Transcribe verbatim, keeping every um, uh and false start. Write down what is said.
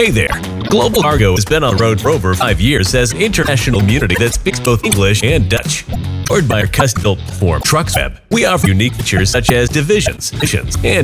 Hey there! Global Cargo has been on the road for over five years as an international community that speaks both English and Dutch. Powered by our custom-built platform, TrucksWeb, we offer unique features such as divisions, missions, and